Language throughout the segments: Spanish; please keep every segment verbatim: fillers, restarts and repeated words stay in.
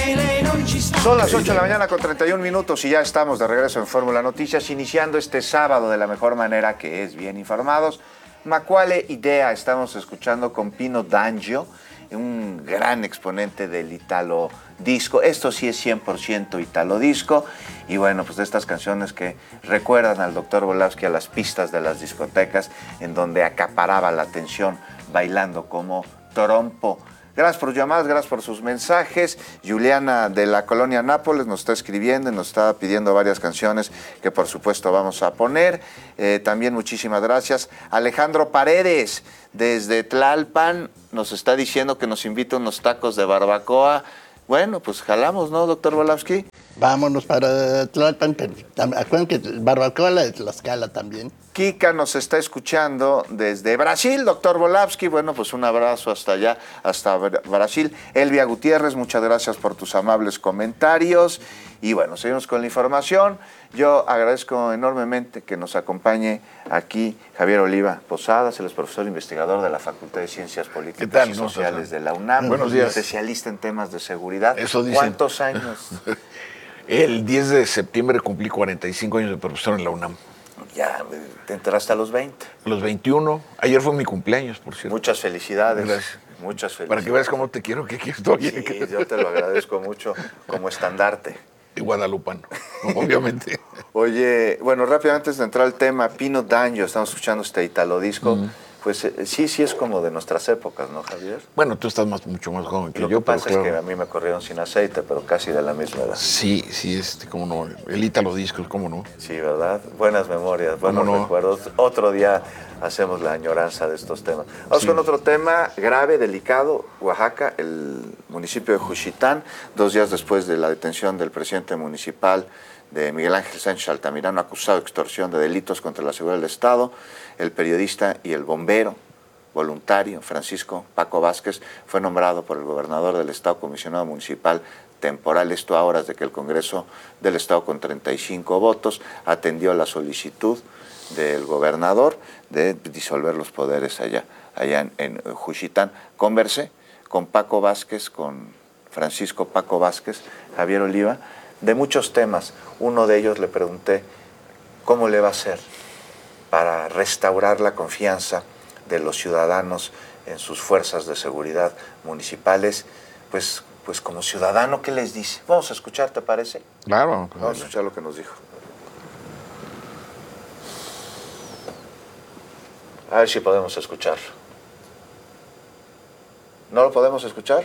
Son las ocho de la mañana con treinta y un minutos y ya estamos de regreso en Fórmula Noticias, iniciando este sábado de la mejor manera, que es bien informados. Ma quale idea estamos escuchando con Pino D'Angio, un gran exponente del italo disco. Esto sí es cien por ciento italo disco. Y bueno, pues de estas canciones que recuerdan al doctor Volavsky a las pistas de las discotecas, en donde acaparaba la atención bailando como trompo. Gracias por sus llamadas, gracias por sus mensajes. Juliana de la colonia Nápoles nos está escribiendo y nos está pidiendo varias canciones que por supuesto vamos a poner. Eh, también muchísimas gracias. Alejandro Paredes desde Tlalpan nos está diciendo que nos invita a unos tacos de barbacoa. Bueno, pues jalamos, ¿no, doctor Volavsky? Vámonos para Tlalpan. Acuérdense que barbacoa la de Tlaxcala también. Kika nos está escuchando desde Brasil, doctor Volavsky. Bueno, pues un abrazo hasta allá, hasta Brasil. Elvia Gutiérrez, muchas gracias por tus amables comentarios. Y bueno, seguimos con la información. Yo agradezco enormemente que nos acompañe aquí Javier Oliva Posadas, él es profesor investigador de la Facultad de Ciencias Políticas tal, y no, Sociales de la UNAM. Buenos días. Especialista en temas de seguridad. Eso dicen. ¿Cuántos años? El diez de septiembre cumplí cuarenta y cinco años de profesor en la UNAM. Ya, te entraste a los veinte. Los veintiuno. Ayer fue mi cumpleaños, por cierto. Muchas felicidades. Gracias. Muchas felicidades. Para que veas cómo te quiero, que aquí estoy. Sí, yo te lo agradezco mucho como estandarte. Y guadalupano, obviamente. Oye, bueno, rápidamente antes de entrar al tema, Pino D'Angio, estamos escuchando este italo disco. Mm. Pues eh, sí, sí es como de nuestras épocas, ¿no, Javier? Bueno, tú estás más, mucho más joven que Lo yo. Lo que pasa pero es claro, que a mí me corrieron sin aceite, pero casi de la misma edad. Sí, sí, este, cómo no. El italo disco, cómo no. Sí, ¿verdad? Buenas memorias, buenos no? recuerdos. Otro día hacemos la añoranza de estos temas. Vamos sí. con otro tema grave, delicado. Oaxaca, el municipio de Juchitán, dos días después de la detención del presidente municipal de Miguel Ángel Sánchez Altamirano, acusado de extorsión de delitos contra la seguridad del Estado, el periodista y el bombero voluntario Francisco Paco Vázquez fue nombrado por el gobernador del Estado comisionado municipal temporal, esto a horas de que el Congreso del Estado, con treinta y cinco votos, atendió la solicitud del gobernador de disolver los poderes allá, allá en, en Juchitán. Conversé con Paco Vázquez, con Francisco Paco Vázquez, Javier Oliva, de muchos temas. Uno de ellos le pregunté cómo le va a hacer para restaurar la confianza de los ciudadanos en sus fuerzas de seguridad municipales. Pues, pues como ciudadano, ¿qué les dice? Vamos a escuchar, ¿te parece? Claro. Vamos a escuchar lo que nos dijo. A ver si podemos escuchar. ¿No lo podemos escuchar?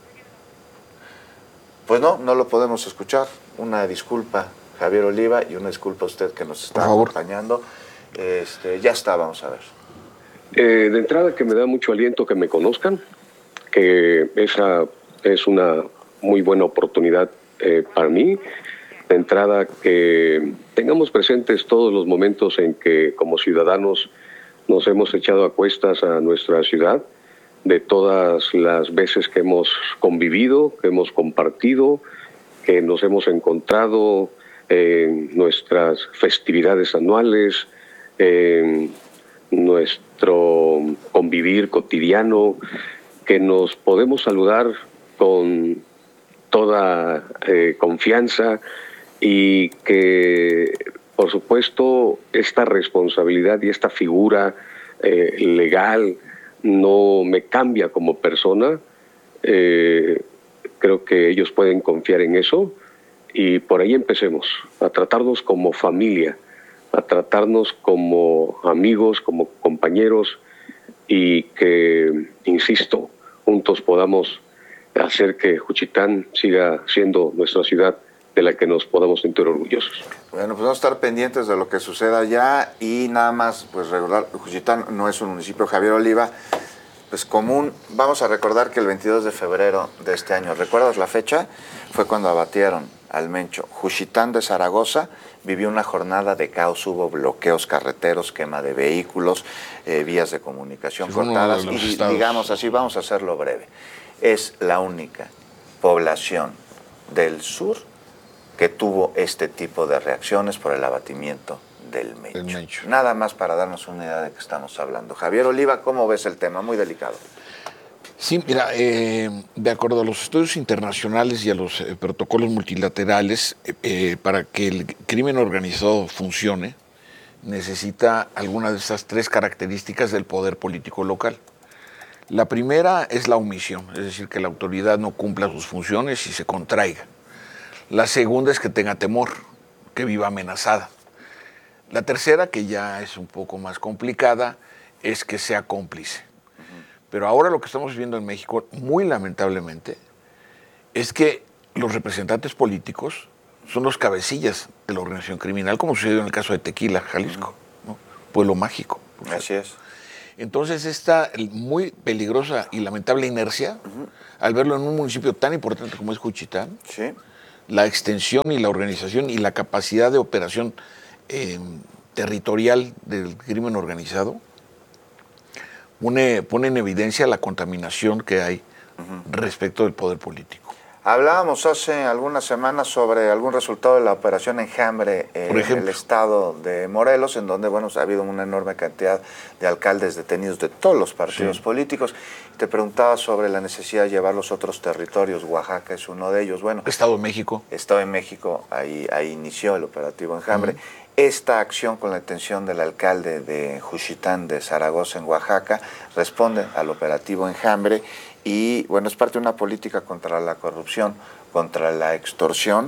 Pues no, no lo podemos escuchar. Una disculpa, Javier Oliva, y una disculpa a usted que nos está acompañando. Este, ya está, vamos a ver. Eh, de entrada, que me da mucho aliento que me conozcan, que esa es una muy buena oportunidad eh, para mí. De entrada, que tengamos presentes todos los momentos en que como ciudadanos nos hemos echado a cuestas a nuestra ciudad, de todas las veces que hemos convivido, que hemos compartido, que nos hemos encontrado en nuestras festividades anuales, en nuestro convivir cotidiano, que nos podemos saludar con toda eh, confianza y que, por supuesto, esta responsabilidad y esta figura eh, legal no me cambia como persona. Eh, creo que ellos pueden confiar en eso y por ahí empecemos, a tratarnos como familia, a tratarnos como amigos, como compañeros y que, insisto, juntos podamos hacer que Juchitán siga siendo nuestra ciudad de la que nos podamos sentir orgullosos. Bueno, pues vamos a estar pendientes de lo que suceda allá y nada más, pues regular, Juchitán no es un municipio, Javier Oliva, pues común. Vamos a recordar que el veintidós de febrero de este año, ¿recuerdas la fecha? Fue cuando abatieron al Mencho. Juchitán de Zaragoza vivió una jornada de caos, hubo bloqueos carreteros, quema de vehículos, eh, vías de comunicación sí, cortadas y estados. Digamos así, vamos a hacerlo breve. Es la única población del sur que tuvo este tipo de reacciones por el abatimiento del Mencho. El Mencho. Nada más para darnos una idea de qué estamos hablando. Javier Oliva, ¿cómo ves el tema? Muy delicado. Sí, mira, eh, de acuerdo a los estudios internacionales y a los eh, protocolos multilaterales, eh, eh, para que el crimen organizado funcione, necesita alguna de esas tres características del poder político local. La primera es la omisión, es decir, que la autoridad no cumpla sus funciones y se contraiga. La segunda es que tenga temor, que viva amenazada. La tercera, que ya es un poco más complicada, es que sea cómplice. Pero ahora lo que estamos viendo en México, muy lamentablemente, es que los representantes políticos son los cabecillas de la organización criminal, como sucedió en el caso de Tequila, Jalisco, ¿no? Pueblo mágico. Así es. Entonces esta muy peligrosa y lamentable inercia, uh-huh. al verlo en un municipio tan importante como es Juchitán, sí. la extensión y la organización y la capacidad de operación eh, territorial del crimen organizado, pone, pone en evidencia la contaminación que hay uh-huh. respecto del poder político. Hablábamos hace algunas semanas sobre algún resultado de la operación Enjambre eh, en el estado de Morelos, en donde bueno, ha habido una enorme cantidad de alcaldes detenidos de todos los partidos sí. políticos. Te preguntaba sobre la necesidad de llevar los otros territorios. Oaxaca es uno de ellos. Bueno, Estado de México. Estado de México, ahí, ahí inició el operativo Enjambre. Uh-huh. Esta acción con la detención del alcalde de Juchitán de Zaragoza en Oaxaca responde al operativo Enjambre. Y bueno, es parte de una política contra la corrupción, contra la extorsión.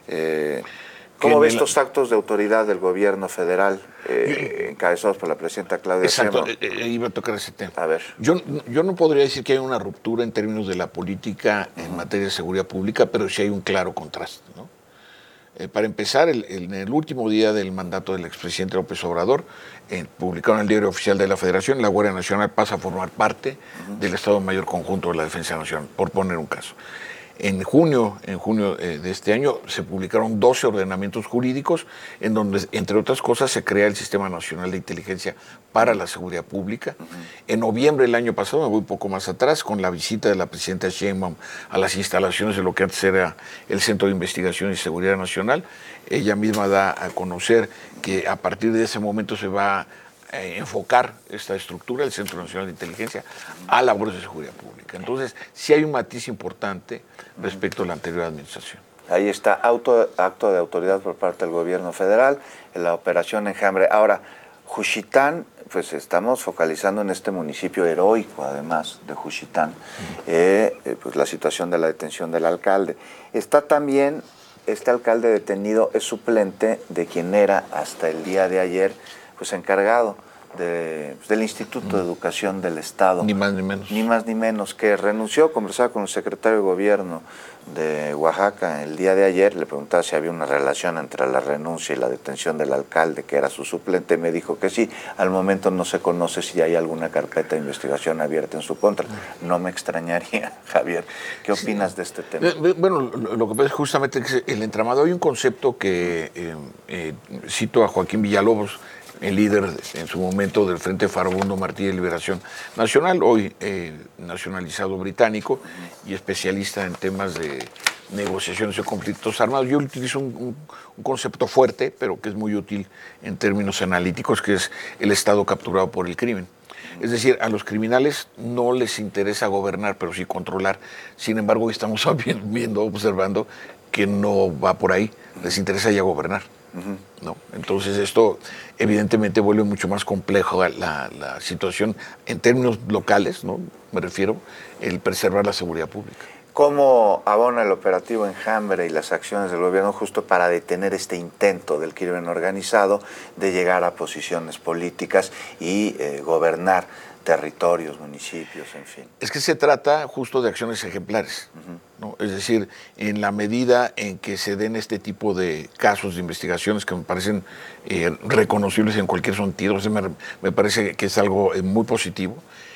Eh, ¿Cómo ves estos actos de autoridad del gobierno federal eh, encabezados por la presidenta Claudia Exacto, Sheinbaum? eh, iba a tocar ese tema. A ver. Yo, yo no podría decir que hay una ruptura en términos de la política en uh-huh. materia de seguridad pública, pero sí hay un claro contraste, ¿no? Eh, para empezar, el, el, en el último día del mandato del expresidente López Obrador, eh, publicado en el Diario Oficial de la Federación, la Guardia Nacional pasa a formar parte uh-huh. del Estado Mayor Conjunto de la Defensa Nacional, por poner un caso. En junio, en junio eh, de este año se publicaron doce ordenamientos jurídicos en donde, entre otras cosas, se crea el Sistema Nacional de Inteligencia para la Seguridad Pública. Uh-huh. En noviembre del año pasado, me voy un poco más atrás, con la visita de la presidenta Sheinbaum a las instalaciones de lo que antes era el Centro de Investigación y Seguridad Nacional, ella misma da a conocer que a partir de ese momento se va a Eh, enfocar esta estructura, el Centro Nacional de Inteligencia, a labores de seguridad pública. Entonces, sí hay un matiz importante respecto a la anterior administración. Ahí está, auto, acto de autoridad por parte del gobierno federal, en la operación Enjambre. Ahora, Juchitán, pues estamos focalizando en este municipio heroico, además de Juchitán, eh, eh, pues la situación de la detención del alcalde. Está también, este alcalde detenido es suplente de quien era hasta el día de ayer, pues encargado de, pues, del Instituto de Educación del Estado. Ni más ni menos. Ni más ni menos, que renunció, conversaba con el secretario de Gobierno de Oaxaca el día de ayer, le preguntaba si había una relación entre la renuncia y la detención del alcalde, que era su suplente, me dijo que sí. Al momento no se conoce si hay alguna carpeta de investigación abierta en su contra. No me extrañaría, Javier. ¿Qué opinas sí. de este tema? Bueno, lo, lo que pasa es justamente que el entramado, hay un concepto que eh, eh, cito a Joaquín Villalobos, el líder en su momento del Frente Farabundo Martí de Liberación Nacional, hoy eh, nacionalizado británico y especialista en temas de negociaciones de conflictos armados. Yo utilizo un, un, un concepto fuerte, pero que es muy útil en términos analíticos, que es el Estado capturado por el crimen. Es decir, a los criminales no les interesa gobernar, pero sí controlar. Sin embargo, hoy estamos viendo, observando que no va por ahí, les interesa ya gobernar. Uh-huh. ¿No? Entonces esto evidentemente vuelve mucho más complejo la, la situación en términos locales, ¿no? Me refiero, el preservar la seguridad pública. ¿Cómo abona el operativo Enjambre y las acciones del gobierno justo para detener este intento del crimen organizado de llegar a posiciones políticas y eh, gobernar territorios, municipios, en fin? Es que se trata justo de acciones ejemplares, uh-huh. ¿no? Es decir, en la medida en que se den este tipo de casos de investigaciones que me parecen eh, reconocibles en cualquier sentido, o sea, me, me parece que es algo eh, muy positivo.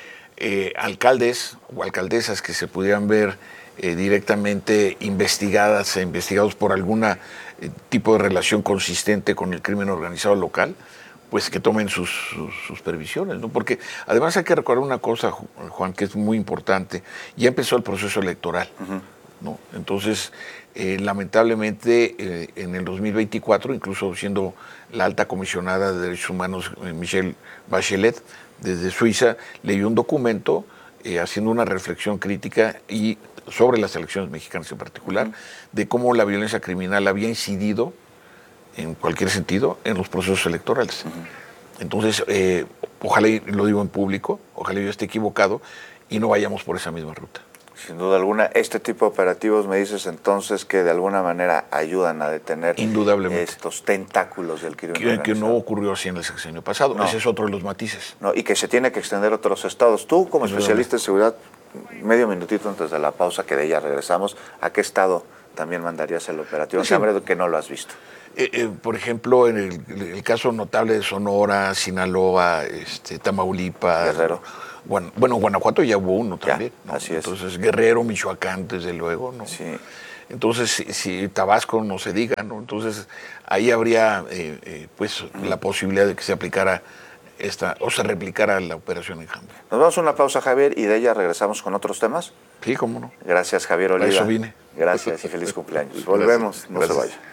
Eh, alcaldes o alcaldesas que se pudieran ver eh, directamente investigadas e investigados por algún eh, tipo de relación consistente con el crimen organizado local, pues que tomen sus, sus, sus previsiones, ¿no? Porque además hay que recordar una cosa, Juan, que es muy importante. Ya empezó el proceso electoral, uh-huh. ¿no? Entonces, eh, lamentablemente, eh, en el dos mil veinticuatro, incluso siendo la alta comisionada de Derechos Humanos, eh, Michelle Bachelet, desde Suiza, leyó un documento eh, haciendo una reflexión crítica y sobre las elecciones mexicanas en particular, uh-huh. de cómo la violencia criminal había incidido, en cualquier sentido, en los procesos electorales. Uh-huh. Entonces, eh, ojalá, y lo digo en público, ojalá yo esté equivocado y no vayamos por esa misma ruta. Sin duda alguna, este tipo de operativos me dices entonces que de alguna manera ayudan a detener indudablemente estos tentáculos del crimen que, organizado. Que no ocurrió así en el sexenio pasado, no. Ese es otro de los matices. No, y que se tiene que extender a otros estados. Tú, como especialista en seguridad, medio minutito antes de la pausa, que de ella regresamos, ¿a qué estado también mandarías el operativo? Sí. En que no lo has visto. Eh, eh, por ejemplo, en el, el caso notable de Sonora, Sinaloa, este, Tamaulipas, Guerrero. Bueno, bueno, Guanajuato ya hubo uno también. Ya, ¿no? Así es. Entonces, Guerrero, Michoacán, desde luego, ¿no? Sí. Entonces, si, si Tabasco no se diga, ¿no? Entonces, ahí habría, eh, eh, pues, mm. la posibilidad de que se aplicara esta, o se replicara la operación Enjambre. Nos vamos a una pausa, Javier, y de ella regresamos con otros temas. Sí, cómo no. Gracias, Javier Oliva. Para eso vine. Gracias y feliz cumpleaños. Volvemos, no Gracias. se vaya.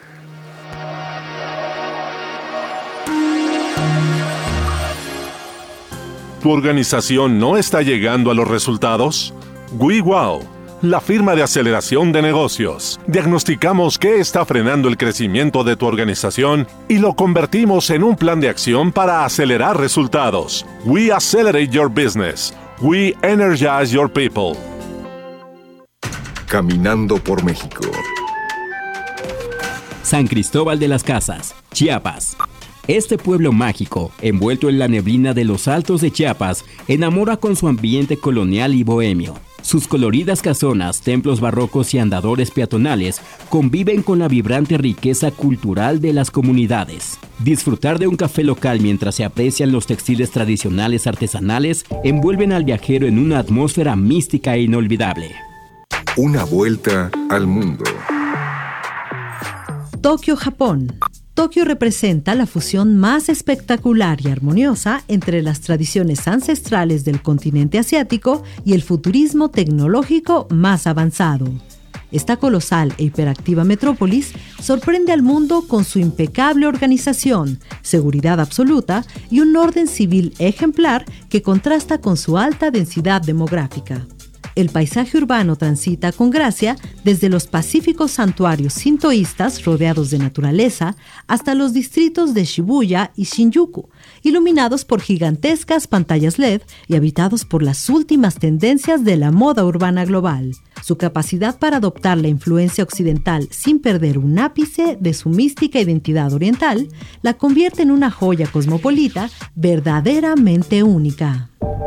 ¿Tu organización no está llegando a los resultados? WeWow, la firma de aceleración de negocios. Diagnosticamos qué está frenando el crecimiento de tu organización y lo convertimos en un plan de acción para acelerar resultados. We accelerate your business. We energize your people. Caminando por México. San Cristóbal de las Casas, Chiapas. Este pueblo mágico, envuelto en la neblina de los altos de Chiapas, enamora con su ambiente colonial y bohemio. Sus coloridas casonas, templos barrocos y andadores peatonales conviven con la vibrante riqueza cultural de las comunidades. Disfrutar de un café local mientras se aprecian los textiles tradicionales artesanales envuelven al viajero en una atmósfera mística e inolvidable. Una vuelta al mundo. Tokio, Japón. Tokio representa la fusión más espectacular y armoniosa entre las tradiciones ancestrales del continente asiático y el futurismo tecnológico más avanzado. Esta colosal e hiperactiva metrópolis sorprende al mundo con su impecable organización, seguridad absoluta y un orden civil ejemplar que contrasta con su alta densidad demográfica. El paisaje urbano transita con gracia desde los pacíficos santuarios sintoístas rodeados de naturaleza hasta los distritos de Shibuya y Shinjuku, iluminados por gigantescas pantallas L E D y habitados por las últimas tendencias de la moda urbana global. Su capacidad para adoptar la influencia occidental sin perder un ápice de su mística identidad oriental la convierte en una joya cosmopolita verdaderamente única.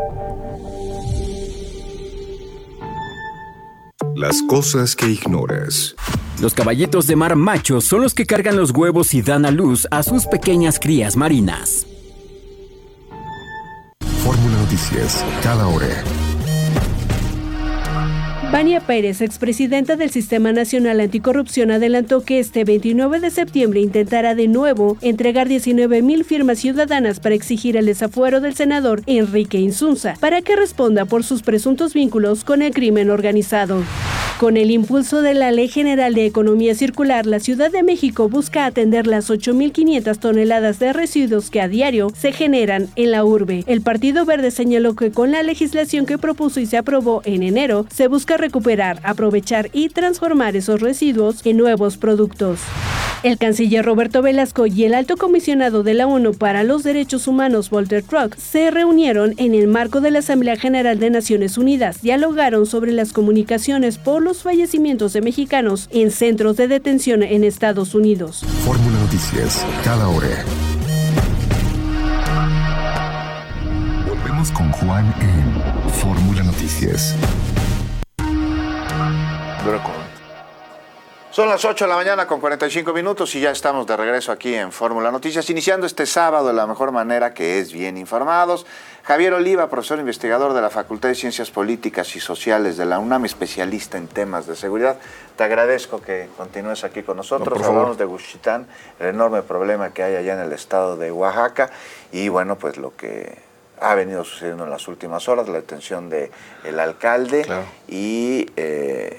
Las cosas que ignoras. Los caballitos de mar machos son los que cargan los huevos y dan a luz a sus pequeñas crías marinas. Fórmula Noticias, cada hora. Vania Pérez, expresidenta del Sistema Nacional Anticorrupción, adelantó que este veintinueve de septiembre intentará de nuevo entregar diecinueve mil firmas ciudadanas para exigir el desafuero del senador Enrique Insunza para que responda por sus presuntos vínculos con el crimen organizado. Con el impulso de la Ley General de Economía Circular, la Ciudad de México busca atender las ocho mil quinientas toneladas de residuos que a diario se generan en la urbe. El Partido Verde señaló que con la legislación que propuso y se aprobó en enero, se busca recuperar, aprovechar y transformar esos residuos en nuevos productos. El canciller Roberto Velasco y el alto comisionado de la ONU para los Derechos Humanos, Volker Turk, se reunieron en el marco de la Asamblea General de Naciones Unidas. Dialogaron sobre las comunicaciones por los fallecimientos de mexicanos en centros de detención en Estados Unidos. Fórmula Noticias, cada hora. Volvemos con Juan en Fórmula Noticias. Son las ocho de la mañana con cuarenta y cinco minutos y ya estamos de regreso aquí en Fórmula Noticias, iniciando este sábado de la mejor manera, que es bien informados. Javier Oliva, profesor investigador de la Facultad de Ciencias Políticas y Sociales de la UNAM, especialista en temas de seguridad. Te agradezco que continúes aquí con nosotros. No, hablamos de Juchitán, el enorme problema que hay allá en el estado de Oaxaca y bueno, pues lo que ha venido sucediendo en las últimas horas, la detención del alcalde. Claro. y... Eh,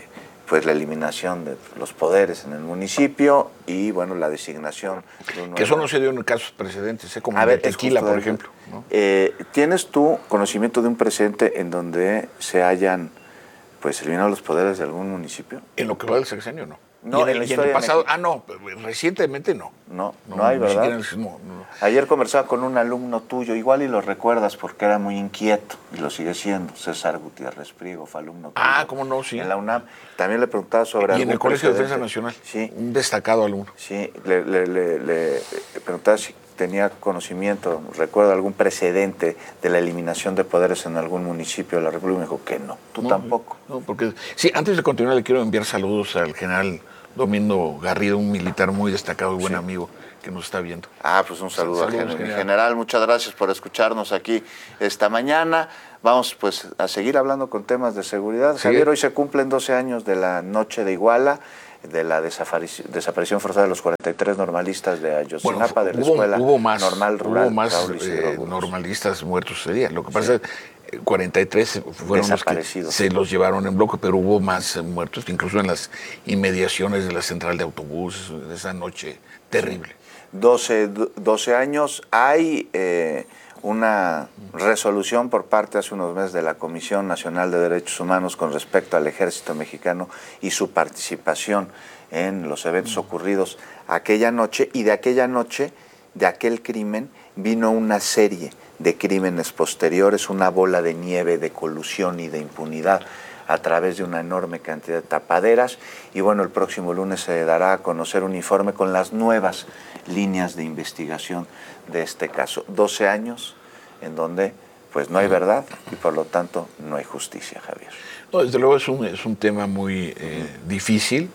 pues la eliminación de los poderes en el municipio y bueno, la designación de un nuevo... Que eso no se dio en casos precedentes, ¿eh? Como A en ver, Tequila, justo por de- ejemplo, ¿no? Eh, ¿Tienes tú conocimiento de un precedente en donde se hayan pues eliminado los poderes de algún municipio? En lo que va del sexenio, no. No, Y en, en el, la y en el historia de pasado, México. ah, no, recientemente no. No, no, hay, ni ¿verdad? siquiera en el- no, no. Ayer conversaba con un alumno tuyo, igual y lo recuerdas porque era muy inquieto, y lo sigue siendo, César Gutiérrez Priego, fue alumno tuyo. Ah, cómo no, sí. En la UNAM. También le preguntaba sobre Y en algún el Colegio de Defensa precedente. Nacional, Sí, un destacado alumno. sí, le, le, le, le preguntaba si tenía conocimiento, recuerda algún precedente de la eliminación de poderes en algún municipio de la República, y me dijo que no, tú No, tampoco. No, porque sí, antes de continuar le quiero enviar saludos al general Domingo Garrido, un militar muy destacado y buen Sí. amigo que nos está viendo. Ah, pues un saludo Saludos, al general. general. general. Muchas gracias por escucharnos aquí esta mañana. Vamos pues a seguir hablando con temas de seguridad. Sí. Javier, hoy se cumplen doce años de la noche de Iguala, de la desaparición, desaparición forzada de los cuarenta y tres normalistas de Ayotzinapa, Bueno, de la hubo, escuela hubo más, normal rural. hubo más Raúl Isidro eh, Burgos. normalistas muertos ese día. Lo que pasa es que cuarenta y tres fueron los que Desaparecidos. se los llevaron en bloque, pero hubo más eh, muertos, incluso en las inmediaciones de la central de autobuses, esa noche terrible. doce, doce años. Hay eh, una resolución por parte hace unos meses de la Comisión Nacional de Derechos Humanos con respecto al ejército mexicano y su participación en los eventos ocurridos aquella noche, y de aquella noche, de aquel crimen, vino una serie de crímenes posteriores, una bola de nieve de colusión y de impunidad a través de una enorme cantidad de tapaderas, y bueno, el próximo lunes se dará a conocer un informe con las nuevas líneas de investigación de este caso. doce años en donde pues no hay verdad y por lo tanto no hay justicia, Javier. No, desde luego es un, es un tema muy eh, difícil.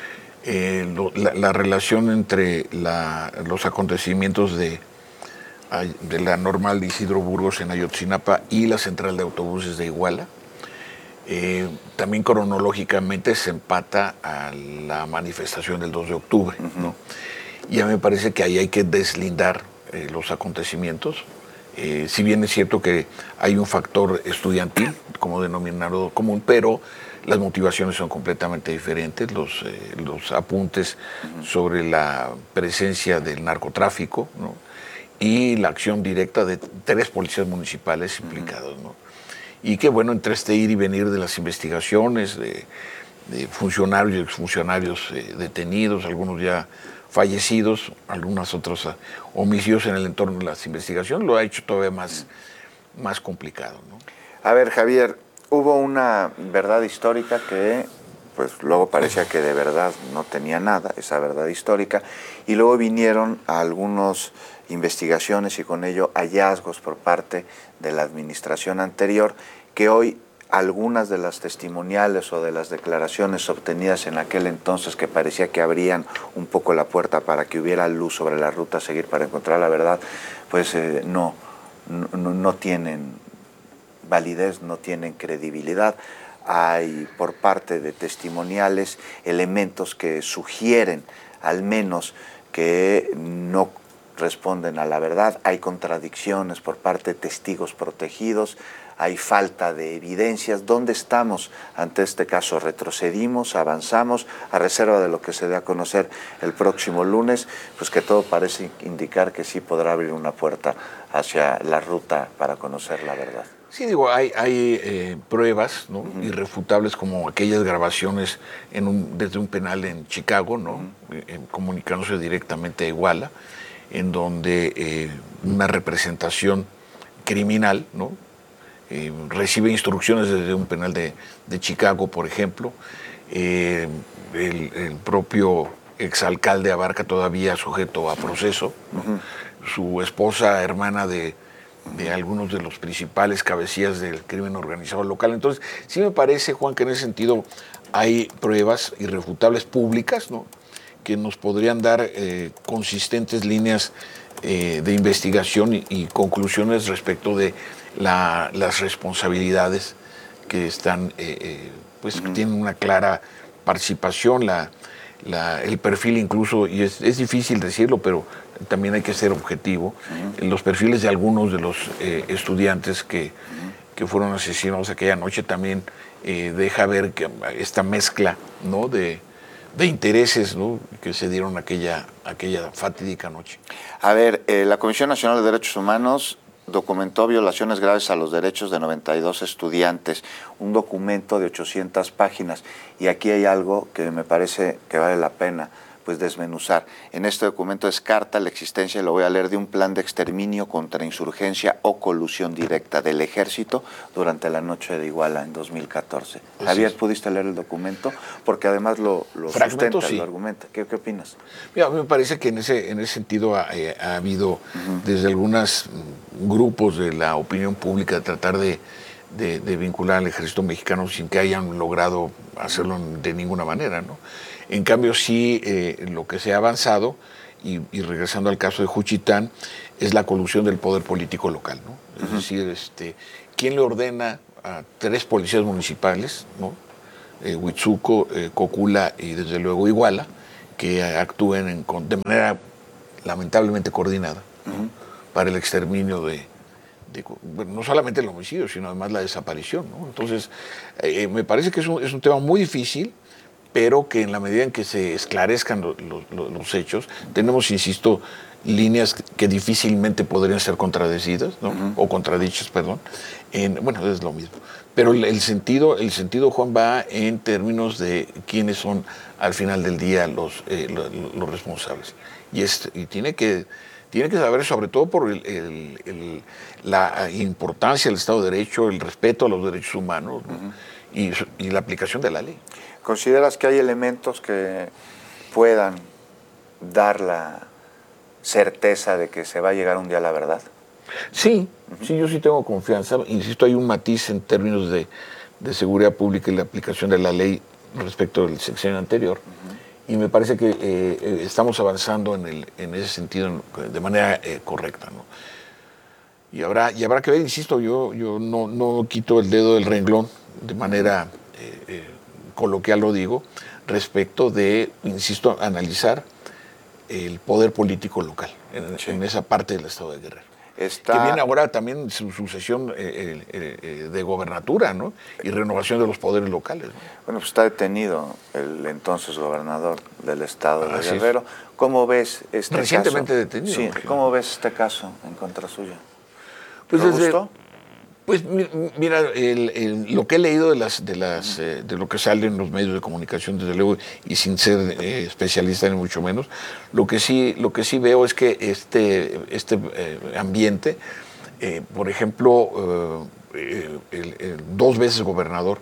Eh, lo- la, la relación entre la- los acontecimientos de, ay- de la normal de Isidro Burgos en Ayotzinapa y la central de autobuses de Iguala, eh, también cronológicamente se empata a la manifestación del dos de octubre, ¿no? Y a mí me parece que ahí hay que deslindar eh, los acontecimientos. Eh, si bien es cierto que hay un factor estudiantil como denominador común, pero las motivaciones son completamente diferentes. Los, eh, los apuntes sobre la presencia del narcotráfico, ¿no? Y la acción directa de tres policías municipales implicados, ¿no? Y que bueno, entre este ir y venir de las investigaciones, de, de funcionarios y exfuncionarios eh, detenidos, algunos ya fallecidos, algunos otros uh, homicidios en el entorno de las investigaciones, lo ha hecho todavía más, más complicado, ¿no? A ver, Javier, hubo una verdad histórica que pues luego parecía que de verdad no tenía nada, esa verdad histórica, y luego vinieron algunas investigaciones y con ello hallazgos por parte de la administración anterior, que hoy algunas de las testimoniales o de las declaraciones obtenidas en aquel entonces que parecía que abrían un poco la puerta para que hubiera luz sobre la ruta a seguir para encontrar la verdad, pues eh, no, no, no tienen validez, no tienen credibilidad. Hay por parte de testimoniales elementos que sugieren al menos que no responden a la verdad, hay contradicciones por parte de testigos protegidos, hay falta de evidencias. ¿Dónde estamos ante este caso? ¿Retrocedimos, avanzamos, a reserva de lo que se dé a conocer el próximo lunes? Pues que todo parece indicar que sí podrá abrir una puerta hacia la ruta para conocer la verdad. Sí, digo, hay, hay eh, pruebas, ¿no? Uh-huh. irrefutables, como aquellas grabaciones en un, desde un penal en Chicago, ¿no? Uh-huh. eh, comunicándose directamente a Iguala, en donde eh, una representación criminal, ¿no? Eh, recibe instrucciones desde un penal de, de Chicago, por ejemplo. Eh, el, el propio exalcalde Abarca todavía sujeto a proceso, ¿no? Uh-huh. Su esposa, hermana de de algunos de los principales cabecillas del crimen organizado local. Entonces, sí me parece, Juan, que en ese sentido hay pruebas irrefutables públicas, ¿no? Que nos podrían dar eh, consistentes líneas eh, de investigación y, y conclusiones respecto de la, las responsabilidades que están, eh, eh, pues, uh-huh. que tienen una clara participación, la, la, el perfil incluso, y es, es difícil decirlo, pero también hay que ser objetivo, uh-huh. los perfiles de algunos de los eh, estudiantes que, uh-huh. que fueron asesinados aquella noche también eh, deja ver que esta mezcla, ¿no?, de, de intereses, ¿no?, que se dieron aquella, aquella fatídica noche. A ver, eh, la Comisión Nacional de Derechos Humanos documentó violaciones graves a los derechos de noventa y dos estudiantes, un documento de ochocientas páginas, y aquí hay algo que me parece que vale la pena pues desmenuzar. En este documento descarta la existencia, y lo voy a leer, de un plan de exterminio contra insurgencia o colusión directa del ejército durante la noche de Iguala en dos mil catorce. Pues Javier, sí. ¿Pudiste leer el documento? Porque además lo, lo sustenta, sí. Lo argumenta. ¿Qué, qué opinas? Mira, a mí me parece que en ese, en ese sentido ha, eh, ha habido uh-huh. desde algunos grupos de la opinión pública de tratar de, de, de vincular al ejército mexicano sin que hayan logrado hacerlo de ninguna manera, ¿no? En cambio, sí, eh, lo que se ha avanzado, y, y regresando al caso de Juchitán, es la colusión del poder político local, ¿no? Uh-huh. Es decir, este, ¿quién le ordena a tres policías municipales, ¿no?, eh, Huitzuco, eh, Cocula y desde luego Iguala, que actúen en, de manera lamentablemente coordinada, uh-huh. para el exterminio de, de, bueno, no solamente el homicidio, sino además la desaparición, ¿no? Entonces, eh, me parece que es un, es un tema muy difícil, pero que en la medida en que se esclarezcan lo, lo, los hechos, tenemos, insisto, líneas que difícilmente podrían ser contradecidas, ¿no? Uh-huh. o contradichas, perdón. En, bueno, es lo mismo. Pero el, el sentido, el sentido, Juan, va en términos de quiénes son al final del día los, eh, los, los responsables. Y, es, y tiene que tiene que saber, sobre todo por el, el, el, la importancia del Estado de Derecho, el respeto a los derechos humanos, ¿no? uh-huh. y, y la aplicación de la ley. ¿Consideras que hay elementos que puedan dar la certeza de que se va a llegar un día a la verdad? Sí, uh-huh. sí, yo sí tengo confianza. Insisto, hay un matiz en términos de, de seguridad pública y la aplicación de la ley respecto del sexenio anterior. Uh-huh. Y me parece que eh, estamos avanzando en, el, en ese sentido de manera eh, correcta, ¿no? Y habrá, y habrá que ver, insisto, yo, yo no, no quito el dedo del renglón de manera eh, eh, coloquial, lo digo, respecto de, insisto, analizar el poder político local en, sí. en esa parte del estado de Guerrero. Está... Que viene ahora también su sucesión eh, eh, eh, de gobernatura, ¿no? Y renovación de los poderes locales, ¿no? Bueno, pues está detenido el entonces gobernador del estado de Así Guerrero. Es. ¿Cómo ves este Recientemente caso? detenido. Sí, ¿cómo ves este caso en contra suya? Pues ¿Te desde, gustó? Pues mira, el, el, lo que he leído de las de las eh, de lo que sale en los medios de comunicación, desde luego, y sin ser eh, especialista ni mucho menos, lo que sí lo que sí veo es que este este eh, ambiente, eh, por ejemplo, eh, el, el, dos veces gobernador,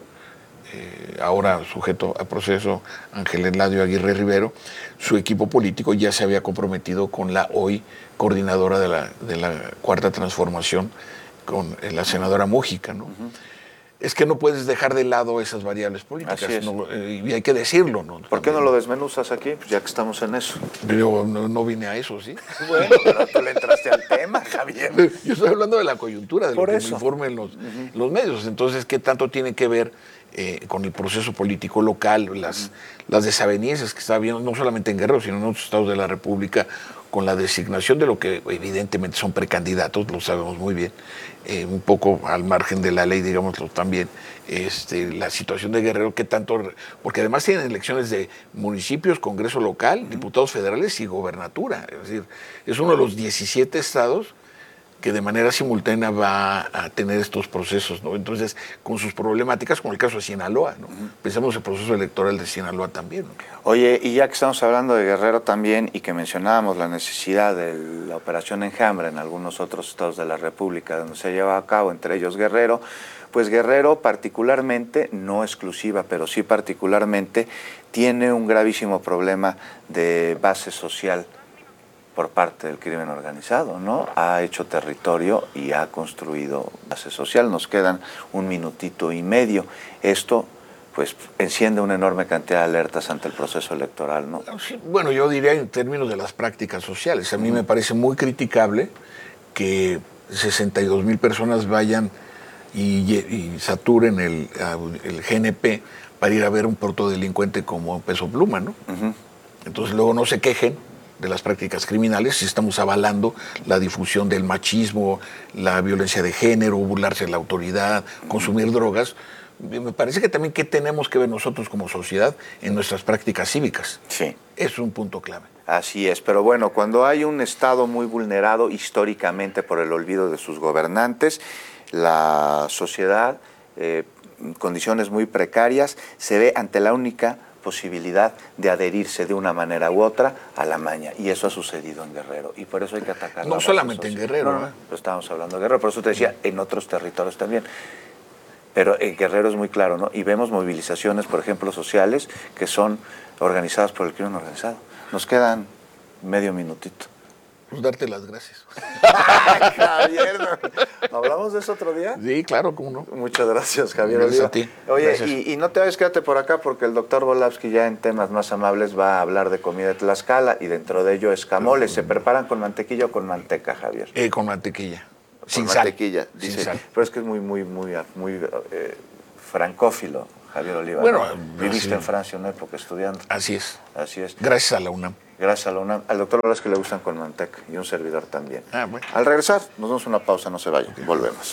eh, ahora sujeto a proceso, Ángel Eladio Aguirre Rivero, su equipo político ya se había comprometido con la hoy coordinadora de la de la Cuarta Transformación, con la senadora Mújica, ¿no? Uh-huh. Es que no puedes dejar de lado esas variables políticas, no, eh, y hay que decirlo, ¿no? ¿Por qué no lo desmenuzas aquí? Pues ya que estamos en eso. Yo no, no vine a eso, ¿sí? Bueno, pero tú le entraste al tema, Javier. Yo estoy hablando de la coyuntura, de Por lo que eso. me informen los, uh-huh. los medios. Entonces, ¿qué tanto tiene que ver eh, con el proceso político local, las, uh-huh. las desavenencias que está habiendo, no solamente en Guerrero, sino en otros estados de la República, con la designación de lo que evidentemente son precandidatos, lo sabemos muy bien, eh, un poco al margen de la ley, digámoslo también, este, la situación de Guerrero, que tanto, porque además tienen elecciones de municipios, Congreso local, uh-huh. diputados federales y gobernatura, es decir, es uno de los diecisiete estados que de manera simultánea va a tener estos procesos, ¿no? Entonces, con sus problemáticas, como el caso de Sinaloa, ¿no? Uh-huh. Pensemos en el proceso electoral de Sinaloa también, ¿no? Oye, y ya que estamos hablando de Guerrero también, y que mencionábamos la necesidad de la operación Enjambre en algunos otros estados de la República donde se lleva a cabo, entre ellos Guerrero, pues Guerrero particularmente, no exclusiva, pero sí particularmente, tiene un gravísimo problema de base social por parte del crimen organizado, ¿no? Ha hecho territorio y ha construido base social. Nos quedan un minutito y medio. Esto, pues, enciende una enorme cantidad de alertas ante el proceso electoral, ¿no? Sí, bueno, yo diría en términos de las prácticas sociales. A mí uh-huh. me parece muy criticable que sesenta y dos mil personas vayan y, y saturen el, el G N P para ir a ver un protodelincuente como Peso Pluma, ¿no? Uh-huh. Entonces luego no se quejen de las prácticas criminales si estamos avalando la difusión del machismo, la violencia de género, burlarse de la autoridad, consumir drogas, me parece que también qué tenemos que ver nosotros como sociedad en nuestras prácticas cívicas. Sí. Es un punto clave. Así es, pero bueno, cuando hay un Estado muy vulnerado históricamente por el olvido de sus gobernantes, la sociedad, eh, en condiciones muy precarias, se ve ante la única posibilidad de adherirse de una manera u otra a la maña. Y eso ha sucedido en Guerrero. Y por eso hay que atacar No solamente en Guerrero. No, no, ¿eh? no, estábamos hablando de Guerrero, por eso te decía, en otros territorios también. Pero en Guerrero es muy claro, ¿no? Y vemos movilizaciones, por ejemplo, sociales, que son organizadas por el crimen organizado. Nos quedan medio minutito. Pues darte las gracias. Javier, ¿no? ¿Hablamos de eso otro día? Sí, claro, cómo no. Muchas gracias, Javier. Gracias Oliva. a ti. Oye, Gracias. y, y no te vayas, quédate por acá, porque el doctor Volavsky ya en temas más amables va a hablar de comida de Tlaxcala, y dentro de ello escamoles. ¿Se preparan con mantequilla o con manteca, Javier? Eh, con mantequilla. Con Sin mantequilla, sal. dice. Sin sal. Pero es que es muy, muy, muy, muy eh, francófilo, Javier Oliva. Bueno, ¿no? Viviste así- en Francia una época estudiando. Así es. Así es. Gracias a la UNAM. Gracias a la UNAM. Al doctor Volavsky le gustan con manteca, y un servidor también. Ah, bueno. Al regresar, nos damos una pausa, no se vayan. Volvemos.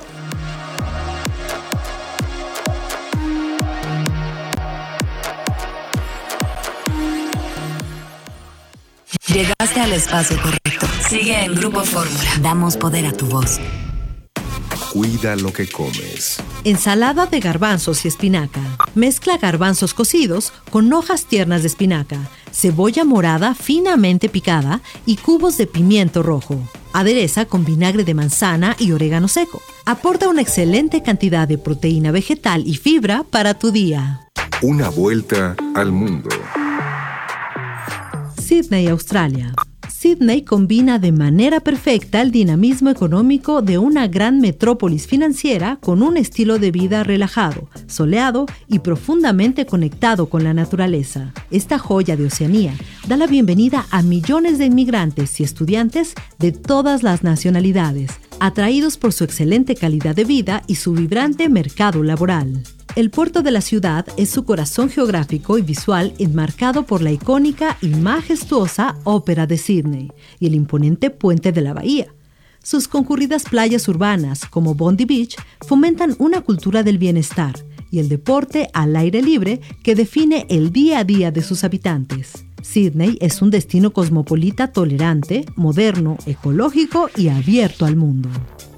Llegaste al espacio correcto. Sigue en Grupo Fórmula. Damos poder a tu voz. Cuida lo que comes. Ensalada de garbanzos y espinaca. Mezcla garbanzos cocidos con hojas tiernas de espinaca, cebolla morada finamente picada y cubos de pimiento rojo. Adereza con vinagre de manzana y orégano seco. Aporta una excelente cantidad de proteína vegetal y fibra para tu día. Una vuelta al mundo. Sydney, Australia. Sydney combina de manera perfecta el dinamismo económico de una gran metrópolis financiera con un estilo de vida relajado, soleado y profundamente conectado con la naturaleza. Esta joya de Oceanía da la bienvenida a millones de inmigrantes y estudiantes de todas las nacionalidades, atraídos por su excelente calidad de vida y su vibrante mercado laboral. El puerto de la ciudad es su corazón geográfico y visual enmarcado por la icónica y majestuosa Ópera de Sydney y el imponente puente de la bahía. Sus concurridas playas urbanas, como Bondi Beach, fomentan una cultura del bienestar y el deporte al aire libre que define el día a día de sus habitantes. Sydney es un destino cosmopolita tolerante, moderno, ecológico y abierto al mundo.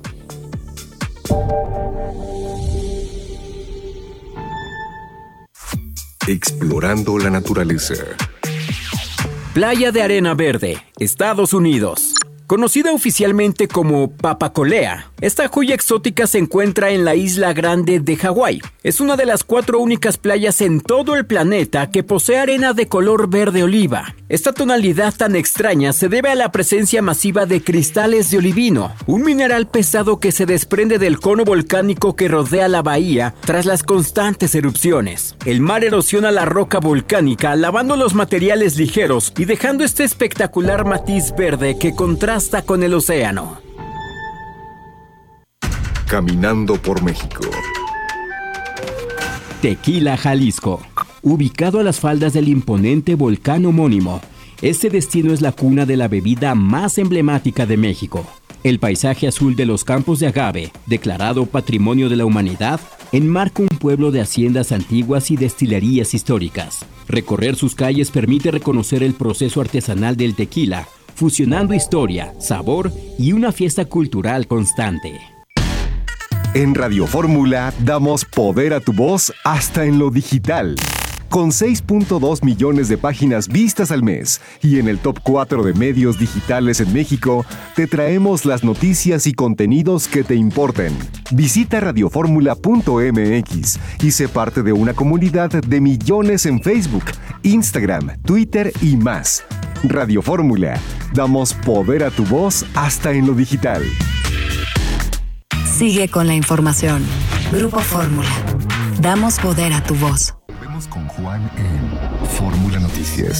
Explorando la naturaleza. Playa de Arena Verde, Estados Unidos. Conocida oficialmente como Papacolea, esta joya exótica se encuentra en la isla Grande de Hawái. Es una de las cuatro únicas playas en todo el planeta que posee arena de color verde oliva. Esta tonalidad tan extraña se debe a la presencia masiva de cristales de olivino, un mineral pesado que se desprende del cono volcánico que rodea la bahía tras las constantes erupciones. El mar erosiona la roca volcánica, lavando los materiales ligeros y dejando este espectacular matiz verde que contrasta con el océano. Caminando por México. Tequila, Jalisco. Ubicado a las faldas del imponente volcán homónimo, este destino es la cuna de la bebida más emblemática de México. El paisaje azul de los campos de agave, declarado Patrimonio de la Humanidad, enmarca un pueblo de haciendas antiguas y destilerías históricas. Recorrer sus calles permite reconocer el proceso artesanal del tequila, fusionando historia, sabor y una fiesta cultural constante. En Radio Fórmula damos poder a tu voz hasta en lo digital. Con seis punto dos millones de páginas vistas al mes y en el top cuatro de medios digitales en México, te traemos las noticias y contenidos que te importen. Visita radioformula punto m x y sé parte de una comunidad de millones en Facebook, Instagram, Twitter y más. Radio Fórmula, damos poder a tu voz hasta en lo digital. Sigue con la información. Grupo Fórmula. Damos poder a tu voz. Volvemos con Juan en Fórmula Noticias.